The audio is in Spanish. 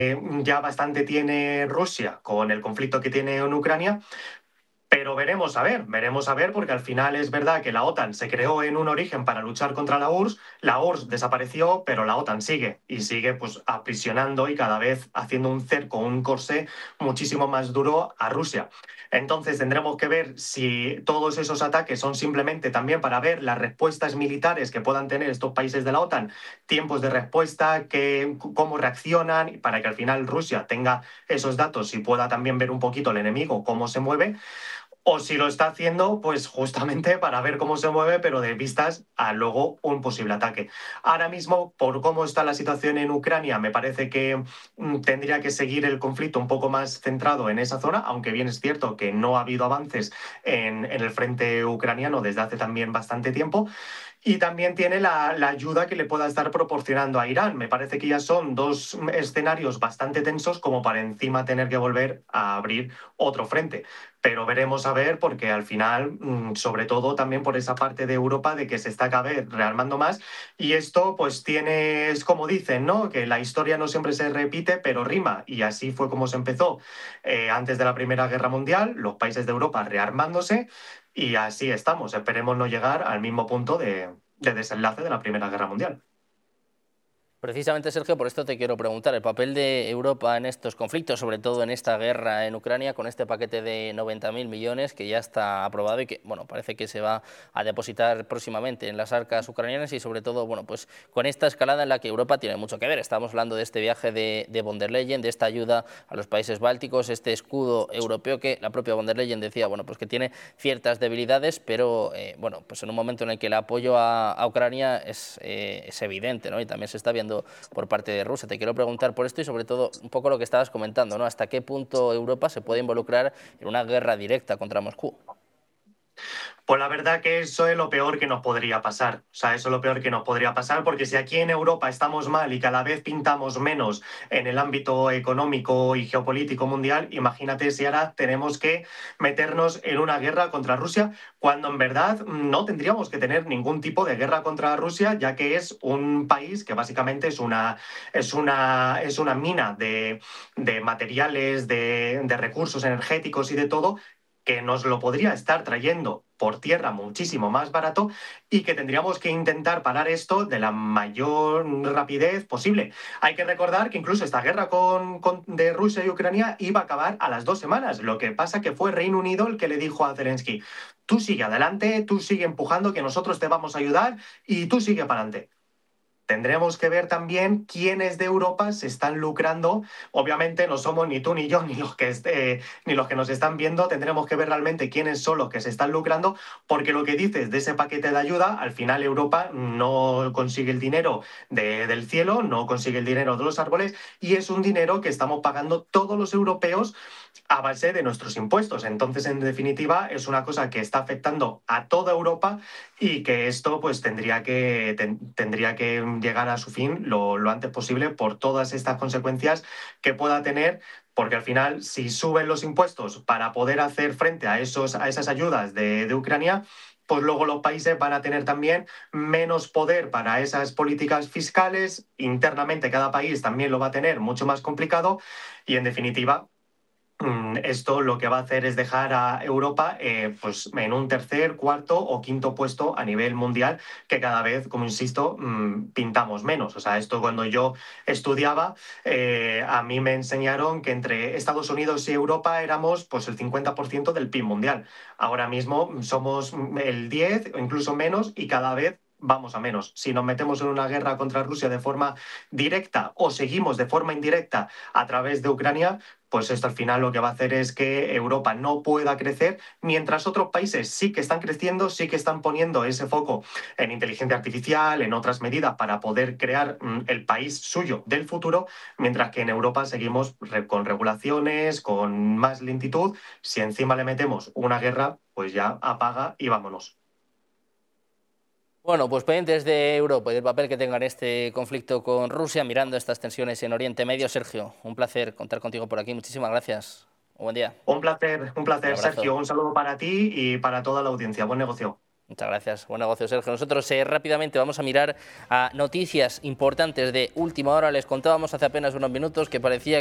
ya bastante tiene Rusia con el conflicto que tiene en Ucrania. Pero veremos a ver, porque al final es verdad que la OTAN se creó en un origen para luchar contra la URSS desapareció, pero la OTAN sigue y sigue pues aprisionando y cada vez haciendo un cerco, un corsé muchísimo más duro a Rusia. Entonces tendremos que ver si todos esos ataques son simplemente también para ver las respuestas militares que puedan tener estos países de la OTAN, tiempos de respuesta, cómo reaccionan, para que al final Rusia tenga esos datos y pueda también ver un poquito el enemigo cómo se mueve, o si lo está haciendo, pues justamente para ver cómo se mueve, pero de vistas a luego un posible ataque. Ahora mismo, por cómo está la situación en Ucrania, me parece que tendría que seguir el conflicto un poco más centrado en esa zona, aunque bien es cierto que no ha habido avances en el frente ucraniano desde hace también bastante tiempo. Y también tiene la ayuda que le pueda estar proporcionando a Irán. Me parece que ya son dos escenarios bastante tensos como para encima tener que volver a abrir otro frente. Pero veremos a ver, porque al final, sobre todo también por esa parte de Europa, de que se está cada vez rearmando más. Y esto, pues tiene, es como dicen, ¿no? Que la historia no siempre se repite, pero rima. Y así fue como se empezó antes de la Primera Guerra Mundial, los países de Europa rearmándose. Y así estamos. Esperemos no llegar al mismo punto de desenlace de la Primera Guerra Mundial. Precisamente, Sergio, por esto te quiero preguntar, el papel de Europa en estos conflictos, sobre todo en esta guerra en Ucrania, con este paquete de 90.000 millones que ya está aprobado y que, bueno, parece que se va a depositar próximamente en las arcas ucranianas y, sobre todo, bueno, pues con esta escalada en la que Europa tiene mucho que ver. Estamos hablando de este viaje de von der Leyen, de esta ayuda a los países bálticos, este escudo europeo que la propia von der Leyen decía, bueno, pues que tiene ciertas debilidades, pero, bueno, pues en un momento en el que el apoyo a Ucrania es evidente, ¿no? Y también se está viendo por parte de Rusia. Te quiero preguntar por esto y sobre todo un poco lo que estabas comentando, ¿no? ¿Hasta qué punto Europa se puede involucrar en una guerra directa contra Moscú? Pues la verdad que eso es lo peor que nos podría pasar. O sea, eso es lo peor que nos podría pasar, porque si aquí en Europa estamos mal y cada vez pintamos menos en el ámbito económico y geopolítico mundial, imagínate si ahora tenemos que meternos en una guerra contra Rusia, cuando en verdad no tendríamos que tener ningún tipo de guerra contra Rusia, ya que es un país que básicamente es una mina de materiales, de recursos energéticos y de todo, que nos lo podría estar trayendo por tierra muchísimo más barato y que tendríamos que intentar parar esto de la mayor rapidez posible. Hay que recordar que incluso esta guerra de Rusia y Ucrania iba a acabar a las 2 semanas. Lo que pasa que fue Reino Unido el que le dijo a Zelensky: tú sigue adelante, tú sigue empujando, que nosotros te vamos a ayudar y tú sigue para adelante. Tendremos que ver también quiénes de Europa se están lucrando. Obviamente no somos ni tú ni yo ni los que nos están viendo. Tendremos que ver realmente quiénes son los que se están lucrando, porque lo que dices de ese paquete de ayuda, al final Europa no consigue el dinero del cielo, no consigue el dinero de los árboles, y es un dinero que estamos pagando todos los europeos a base de nuestros impuestos. Entonces, en definitiva, es una cosa que está afectando a toda Europa y que esto pues tendría que llegar a su fin lo antes posible por todas estas consecuencias que pueda tener, porque al final, si suben los impuestos para poder hacer frente a esas ayudas de Ucrania, pues luego los países van a tener también menos poder para esas políticas fiscales. Internamente cada país también lo va a tener mucho más complicado y, en definitiva, esto lo que va a hacer es dejar a Europa pues en un tercer, cuarto o quinto puesto a nivel mundial, que cada vez, como insisto, pintamos menos. O sea, esto cuando yo estudiaba, a mí me enseñaron que entre Estados Unidos y Europa éramos pues el 50% del PIB mundial. Ahora mismo somos el 10 o incluso menos y cada vez vamos a menos. Si nos metemos en una guerra contra Rusia de forma directa o seguimos de forma indirecta a través de Ucrania, pues esto al final lo que va a hacer es que Europa no pueda crecer, mientras otros países sí que están creciendo, sí que están poniendo ese foco en inteligencia artificial, en otras medidas para poder crear el país suyo del futuro, mientras que en Europa seguimos con regulaciones, con más lentitud. Si encima le metemos una guerra, pues ya apaga y vámonos. Bueno, pues pendientes de Europa y del papel que tenga en este conflicto con Rusia, mirando estas tensiones en Oriente Medio. Sergio, un placer contar contigo por aquí. Muchísimas gracias. Un buen día. Un Un placer, abrazo. Sergio. Un saludo para ti y para toda la audiencia. Buen negocio. Muchas gracias. Buen negocio, Sergio. Nosotros rápidamente vamos a mirar a noticias importantes de última hora. Les contábamos hace apenas unos minutos que parecía